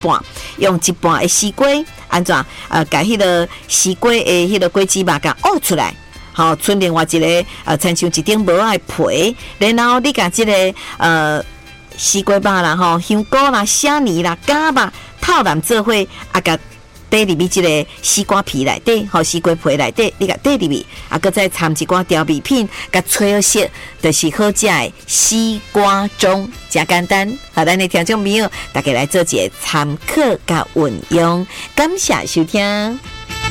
半，用一半的西瓜，安怎把迄个西瓜的迄个果子肉甲挖出来。好，剩另外一个亲像一顶无爱皮，然后你甲这个西瓜肉啦、香菇啦、虾泥啦、蛤肉透蓝做伙，甲底入去这个西瓜皮内底，西瓜皮内底，你甲底入去，搁再掺一寡调味品，甲吹好色，就是好食的西瓜盅，真简单。好，咱的听众朋友，大家来做一个参考甲运用，感谢收听。